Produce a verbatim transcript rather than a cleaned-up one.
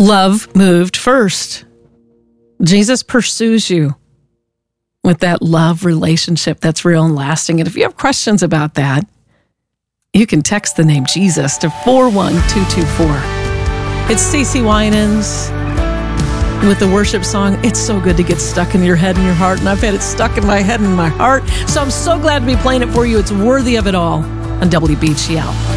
Love moved first. Jesus pursues you with that love relationship that's real and lasting. And if you have questions about that, you can text the name Jesus to four one two two four. It's Stacey Winans with the worship song, It's So Good to Get Stuck in Your Head and Your Heart. And I've had it stuck in my head and my heart. So I'm so glad to be playing it for you. It's worthy of it all on W B G L.